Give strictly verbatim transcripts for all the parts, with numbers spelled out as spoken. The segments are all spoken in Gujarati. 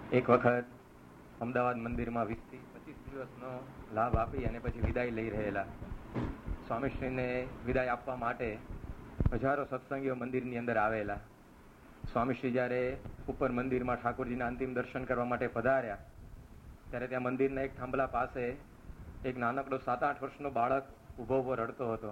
એક વખત અમદાવાદ મંદિરમાં વીસથી પચીસ દિવસનો લાભ આપી અને પછી વિદાય લઈ રહેલા સ્વામીશ્રીને વિદાય આપવા માટે હજારો સત્સંગીઓ મંદિરની અંદર આવેલા. સ્વામીશ્રી જ્યારે ઉપર મંદિરમાં ઠાકોરજીના અંતિમ દર્શન કરવા માટે પધાર્યા ત્યારે ત્યાં મંદિરના એક થાંભલા પાસે એક નાનકડો સાત આઠ વર્ષનો બાળક ઊભો ઊભો રડતો હતો.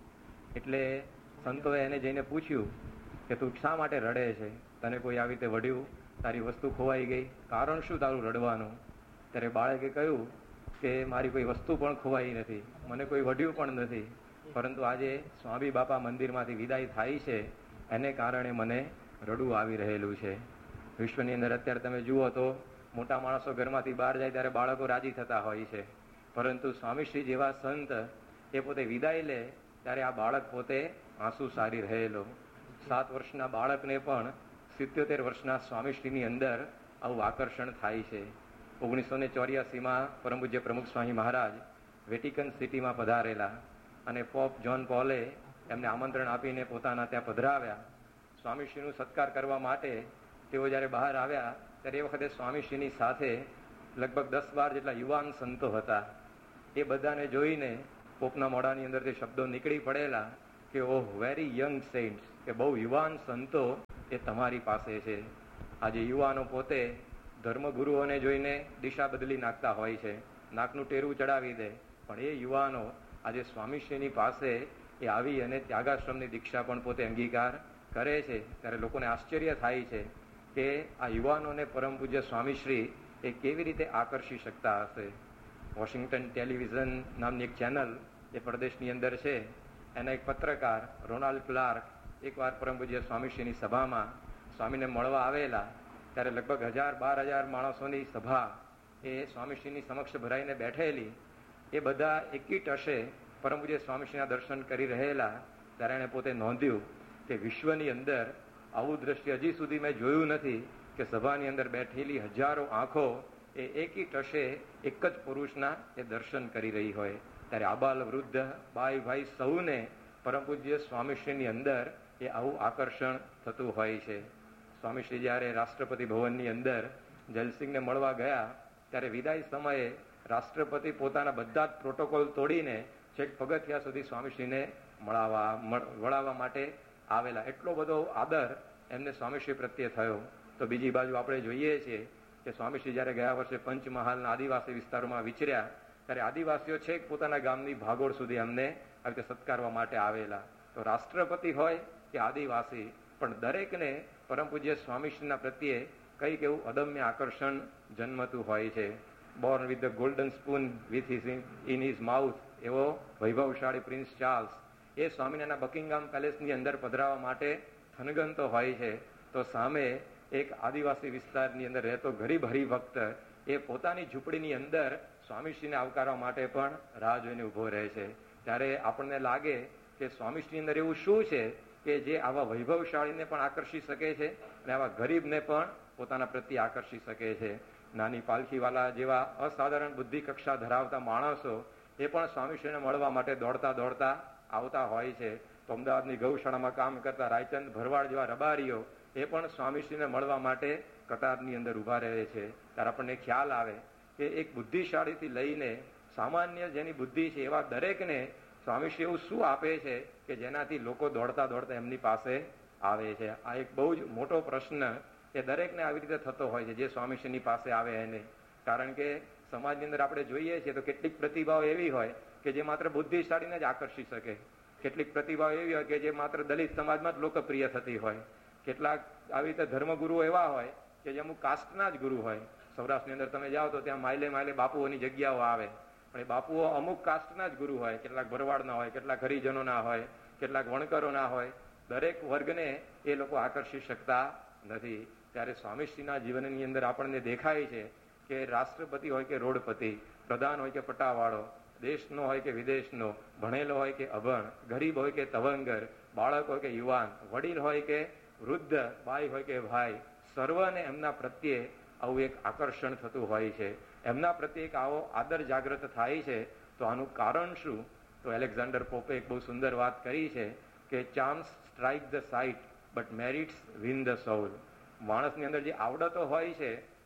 એટલે સંતોએ એને જઈને પૂછ્યું કે તું શા માટે રડે છે? તને કોઈ આવી રીતે વઢ્યું? તારી વસ્તુ ખોવાઈ ગઈ? કારણ શું તારું રડવાનું? ત્યારે બાળકે કહ્યું કે મારી કોઈ વસ્તુ પણ ખોવાઈ નથી, મને કોઈ વઢ્યું પણ નથી, પરંતુ આજે સ્વામી બાપા મંદિરમાંથી વિદાય થાય છે એને કારણે મને રડવું આવી રહેલું છે. વિશ્વની અંદર અત્યારે તમે જુઓ તો મોટા માણસો ઘરમાંથી બહાર જાય ત્યારે બાળકો રાજી થતા હોય છે, પરંતુ સ્વામીશ્રી જેવા સંત એ પોતે વિદાય લે ત્યારે આ બાળક પોતે આંસુ સારી રહેલો. સાત વર્ષના બાળકને પણ સિત્યોતેર વર્ષના સ્વામીશ્રીની અંદર આવું આકર્ષણ થાય છે. ઓગણીસો ને ચોર્યાસીમાં પરમ પૂજ્ય પ્રમુખ સ્વામી મહારાજ વેટિકન સિટીમાં પધારેલા અને પોપ જ્હોન પોલે એમને આમંત્રણ આપીને પોતાના ત્યાં પધરાવ્યા. સ્વામીશ્રીનું સત્કાર કરવા માટે તેઓ જ્યારે બહાર આવ્યા ત્યારે એ વખતે સ્વામીશ્રીની સાથે લગભગ દસ બાર જેટલા યુવાન સંતો હતા. એ બધાને જોઈને પોપના મોઢાની અંદરથી શબ્દો નીકળી પડેલા કે ઓહ વેરી યંગ સેન્ટ્સ, કે બહુ યુવાન સંતો એ તમારી પાસે છે. આજે યુવાનો પોતે ધર્મગુરુઓને જોઈને દિશા બદલી નાખતા હોય છે, નાકનું ટેરવું ચડાવી દે, પણ એ યુવાનો આજે સ્વામીશ્રીની પાસે એ આવી અને ત્યાગાશ્રમની દીક્ષા પણ પોતે અંગીકાર કરે છે. ત્યારે લોકોને આશ્ચર્ય થાય છે કે આ યુવાનોને પરમ પૂજ્ય સ્વામીશ્રી એ કેવી રીતે આકર્ષી શકતા હશે. વોશિંગ્ટન ટેલિવિઝન નામની એક ચેનલ એ પ્રદેશની અંદર છે, એના એક પત્રકાર રોનાલ્ડ ક્લાર્ક એકવાર પરમ પૂજ્ય સ્વામીશ્રીની સભામાં સ્વામીને મળવા આવેલા. ત્યારે લગભગ હજાર બાર હજાર માણસોની સભા એ સ્વામીશ્રીની સમક્ષ ભરાઈને બેઠેલી. એ બધા એકી ટશે પરમ પૂજ્ય સ્વામીશ્રીના દર્શન કરી રહેલા. ત્યારે એણે પોતે નોંધ્યું કે વિશ્વની અંદર આવું દ્રશ્ય હજી સુધી મેં જોયું નથી કે સભાની અંદર બેઠેલી હજારો આંખો એ એકી ટશે એક જ પુરુષના એ દર્શન કરી રહી હોય. ત્યારે આબાલ વૃદ્ધ બાઈ ભાઈ સૌને પરમ પૂજ્ય સ્વામીશ્રીની અંદર એ આવું આકર્ષણ થતું હોય છે. સ્વામીશ્રી જ્યારે રાષ્ટ્રપતિ ભવનની અંદર જયસિંહને મળવા ગયા ત્યારે વિદાય સમયે રાષ્ટ્રપતિ પોતાના બધા જ પ્રોટોકોલ તોડીને છેક પગથિયા સુધી સ્વામીશ્રીને મળવા વળાવવા માટે આવેલા. એટલો બધો આદર એમને સ્વામીશ્રી પ્રત્યે થયો. તો બીજી બાજુ આપણે જોઈએ છીએ કે સ્વામીશ્રી જયારે ગયા વર્ષે પંચમહાલના આદિવાસી વિસ્તારોમાં વિચર્યા ત્યારે આદિવાસીઓ છેક પોતાના ગામની ભાગોળ સુધી અમને આવી રીતે સત્કારવા માટે આવેલા. તો રાષ્ટ્રપતિ હોય કે આદિવાસી, પણ દરેકને પરમ પૂજ્ય સ્વામીશ્રીના પ્રત્યે કંઈક એવું અદમ્ય આકર્ષણ જન્મતું હોય છે. Born with the golden spoon with his in his mouth એવો વૈભવશાળી પ્રિન્સ ચાર્લ્સ એ સ્વામિનારાયણના બકિંગહામ પેલેસની અંદર પધરાવવા માટે થનગનતો હોય છે, તો સામે એક આદિવાસી વિસ્તારની અંદર રહેતો ગરીબ હરિભક્ત એ પોતાની ઝૂંપડીની અંદર સ્વામીશ્રીને આવકારવા માટે પણ રાહ જોઈને ઉભો રહે છે. ત્યારે આપણને લાગે કે સ્વામીશ્રીની અંદર એવું શું છે કે જે આવા વૈભવશાળીને પણ આકર્ષી શકે છે અને આવા ગરીબને પણ પોતાના પ્રત્યે આકર્ષી શકે છે. નાની પાલખીવાલા જેવા અસાધારણ બુદ્ધિ કક્ષા ધરાવતા માણસો એ પણ સ્વામીશ્રીને મળવા માટે દોડતા દોડતા આવતા હોય છે. તો અમદાવાદની ગૌશાળામાં કામ કરતા રાયચંદ ભરવાડ જેવા રબારીઓ એ પણ સ્વામીશ્રીને મળવા માટે કતારની અંદર ઉભા રહે છે. ત્યારે આપણને ખ્યાલ આવે કે એક બુદ્ધિશાળીથી લઈને સામાન્ય જેની બુદ્ધિ છે એવા દરેકને સ્વામીશ્રી એવું શું આપે છે કે જેનાથી લોકો દોડતા દોડતા એમની પાસે આવે છે? આ એક બહુ જ મોટો પ્રશ્ન એ દરેકને આવી રીતે થતો હોય છે જે સ્વામીશ્રીની પાસે આવે એને. કારણ કે સમાજની અંદર આપણે જોઈએ છીએ તો કેટલીક પ્રતિભાઓ એવી હોય કે જે માત્ર બુદ્ધિશાળીને જ આકર્ષી શકે, કેટલીક પ્રતિભાઓ એવી હોય કે જે માત્ર દલિત સમાજમાં જ લોકપ્રિય થતી હોય, કેટલાક આવી રીતે ધર્મગુરુઓ એવા હોય કે જે અમુક કાસ્ટના જ ગુરુ હોય. સૌરાષ્ટ્રની અંદર તમે જાઓ તો ત્યાં માઇલે માઇલે બાપુઓની જગ્યાઓ આવે, પણ એ બાપુઓ અમુક કાસ્ટના જ ગુરુ હોય, કેટલાક ભરવાડના હોય, કેટલાક હરિજનોના હોય, કેટલાક વણકરોના હોય. દરેક વર્ગને એ લોકો આકર્ષી શકતા નથી. ત્યારે સ્વામીશ્રીના જીવનની અંદર આપણને દેખાય છે કે રાષ્ટ્રપતિ હોય કે રોડપતિ, પ્રધાન હોય કે પટાવાળો, દેશનો હોય કે વિદેશનો, ભણેલો હોય કે અભણ, ગરીબ હોય કે તવંગર, બાળક હોય કે યુવાન, વડીલ હોય કે વૃદ્ધ, બાઈ હોય કે ભાઈ, સર્વને એમના પ્રત્યે આવું એક આકર્ષણ થતું હોય છે. એમના પ્રત્યે એક આવો આદર જાગૃત થાય છે. તો આનું કારણ શું? તો એલેક્ઝાન્ડર પોપે એક બહુ સુંદર વાત કરી છે કે chance strike the site but merits win the સોલ. માણસની અંદર જે આવડતો હોય છે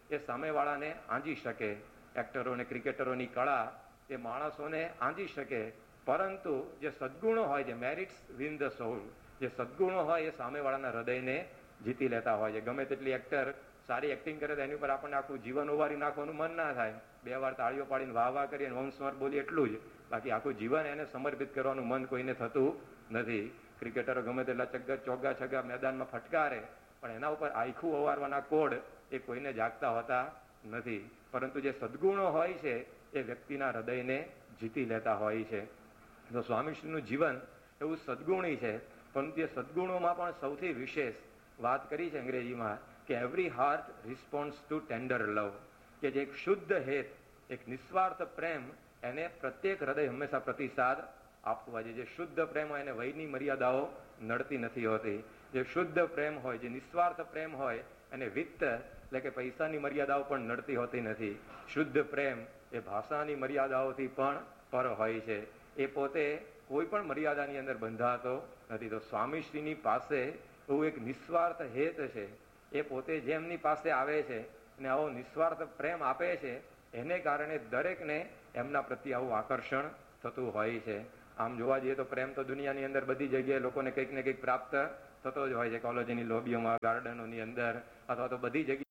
એ સામેવાળાને આંજી શકે. એક્ટરો અને ક્રિકેટરોની કળા એ માણસોને આંજી શકે, પરંતુ જે સદગુણો હોય, જે મેરિટ્સ વિન ધ સોલ, જે સદગુણો હોય એ સામેવાળાના હૃદયને જીતી લેતા હોય છે. ગમે તેટલી એક્ટર સારી એક્ટિંગ કરે તો એની ઉપર આપણને આખું જીવન ઉભારી નાખવાનું મન ના થાય. બે વાર તાળીઓ પાડીને વાહ વાહ કરીએ, વંશવાર બોલીએ એટલું જ, બાકી આખું જીવન એને સમર્પિત કરવાનું મન કોઈને થતું નથી. ક્રિકેટરો ગમે તેટલા ચગ્ગા ચોગ્ગા છગ્ગા મેદાનમાં ફટકારે, પણ એના ઉપર આખું ઓવારવાના કોડ એ કોઈને જાગતા હોતા નથી. પરંતુ જે સદગુણો હોય છે એ વ્યક્તિના હૃદયને જીતી લેતા હોય છે. તો સ્વામીશ્રીનું જીવન એવું સદગુણી છે, પરંતુ એ સદગુણોમાં પણ સૌથી વિશેષ વાત કરી છે અંગ્રેજીમાં કે એવરી હાર્ટ રિસ્પોન્ડ્સ ટુ ટેન્ડર લવ, કે જે એક શુદ્ધ હેત, એક નિસ્વાર્થ પ્રેમ, એને પ્રત્યેક હૃદય હંમેશા પ્રતિસાદ આપવા છે. જે શુદ્ધ પ્રેમ હોય એને વયની મર્યાદાઓ નડતી નથી હોતી. જે શુદ્ધ પ્રેમ હોય, જે નિસ્વાર્થ પ્રેમ હોય, એને વિત્ત એટલે કે પૈસાની મર્યાદાઓ પણ નડતી હોતી નથી. શુદ્ધ પ્રેમ એ ભાષાની મર્યાદાઓથી પણ પર હોય છે. એ પોતે કોઈ પણ મર્યાદાની અંદર બંધાતો નથી. તો સ્વામીશ્રીની પાસે એવું એક નિસ્વાર્થ હેત છે. એ પોતે જેમની પાસે આવે છે અને આવો નિસ્વાર્થ પ્રેમ આપે છે, એને કારણે દરેકને એમના પ્રત્યે આવું આકર્ષણ થતું હોય છે. આમ જોવા જઈએ તો પ્રેમ તો દુનિયાની અંદર બધી જગ્યાએ લોકોને કંઈક ને કંઈક પ્રાપ્ત થતો જ હોય છે. કોલેજની લોબીઓમાં, ગાર્ડનોની અંદર, અથવા તો બધી જગ્યાએ